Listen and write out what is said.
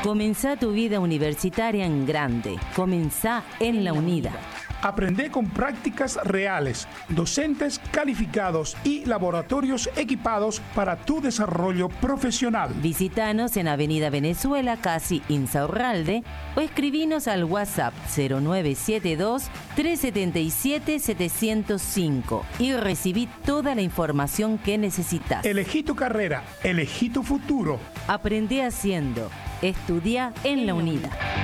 Comenzá tu vida universitaria en grande. Comenzá en la UNIDA. Aprende con prácticas reales, docentes calificados y laboratorios equipados para tu desarrollo profesional. Visítanos en Avenida Venezuela, casi Insaurralde, o escribinos al WhatsApp 0972-377-705 y recibí toda la información que necesitas. Elegí tu carrera, elegí tu futuro. Aprende haciendo. Estudia en la UNIDA.